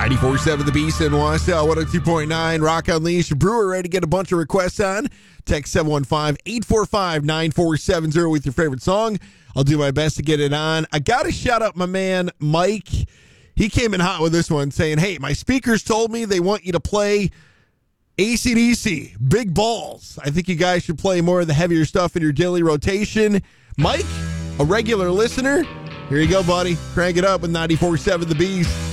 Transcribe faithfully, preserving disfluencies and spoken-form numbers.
ninety-four point seven The Beast in Wausau, one oh two point nine Rock Unleashed. Brewer ready to get a bunch of requests on. Text seven one five, eight four five, nine four seven zero with your favorite song. I'll do my best to get it on. I got to shout out my man, Mike. He came in hot with this one saying, hey, my speakers told me they want you to play A C D C, Big Balls. I think you guys should play more of the heavier stuff in your daily rotation. Mike, a regular listener, here you go, buddy. Crank it up with ninety-four point seven The Beast.